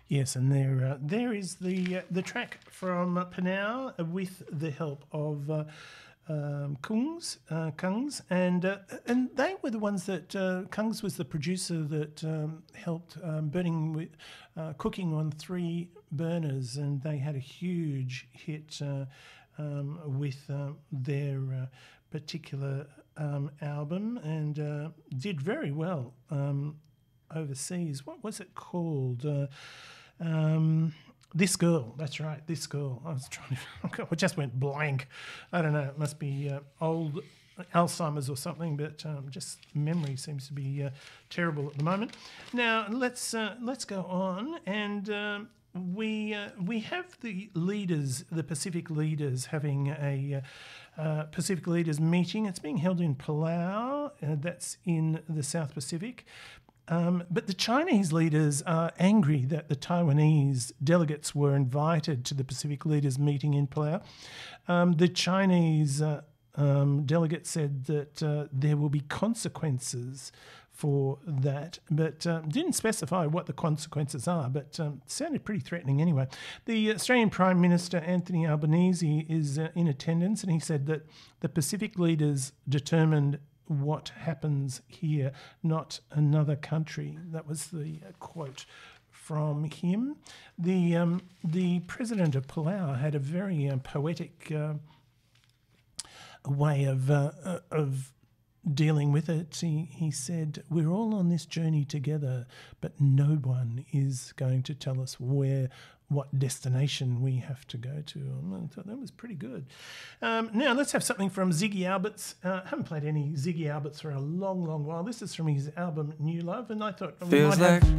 Yes, and there is the track from Panau with the help of Kungs, and they were the ones that Kungs was the producer that helped burning with cooking on 3 burners, and they had a huge hit with their particular album, and did very well overseas. What was it called? This Girl. That's right, This Girl. I was trying to... I just went blank. I don't know. It must be old Alzheimer's or something, but just memory seems to be terrible at the moment. Now, let's go on, and we have the leaders, the Pacific leaders, having a Pacific leaders meeting. It's being held in Palau. That's in the South Pacific. But the Chinese leaders are angry that the Taiwanese delegates were invited to the Pacific leaders meeting in Palau. The Chinese delegate said that there will be consequences for that, but didn't specify what the consequences are, but sounded pretty threatening anyway. The Australian Prime Minister, Anthony Albanese, is in attendance, and he said that the Pacific leaders determined what happens here, not another country. That was the quote from him. The president of Palau had a very poetic way of dealing with it. He said, "We're all on this journey together, but no one is going to tell us what destination we have to go to." I thought that was pretty good. Now let's have something from Ziggy Alberts. I haven't played any Ziggy Alberts for a long, long while. This is from his album New Love, and I thought feels like